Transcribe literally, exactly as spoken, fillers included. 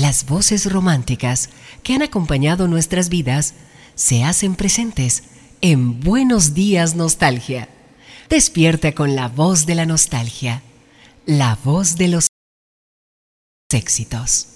las voces románticas que han acompañado nuestras vidas se hacen presentes en Buenos Días Nostalgia. Despierta con la voz de la nostalgia, la voz de los éxitos.